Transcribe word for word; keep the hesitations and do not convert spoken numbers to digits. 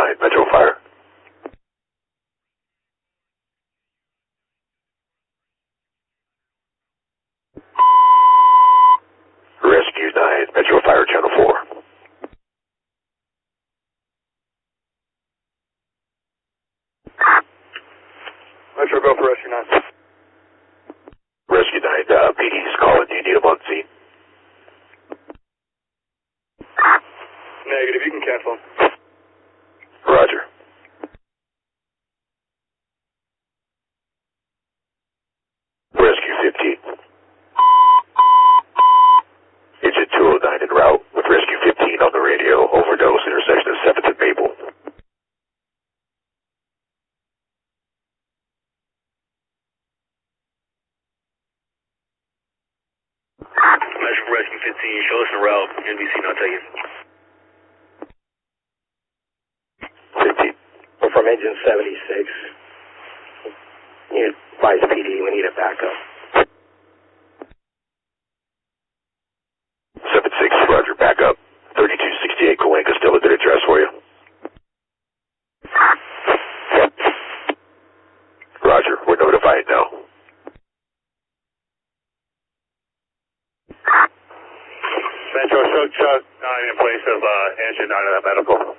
nine, Metro Fire. Rescue nine, Metro Fire, Channel four. Metro, go for Rescue nine. Rescue nine, uh, P D's calling. Do you need him on scene? Negative, you can cancel him. Roger. Rescue fifteen. It's at two oh nine en route with Rescue fifteen on the radio. Overdose, intersection of seventh and Maple. Metro for Rescue fifteen, show us the route. N B C not taken. fifteen. We're from engine seventy-six. You advise P D, we need a backup. seven six, Roger, back up. thirty-two sixty-eight Cahuenga, still a good address for you. Roger, we're notified now. Metro, show Chuck nine in place of uh, engine nine of that medical.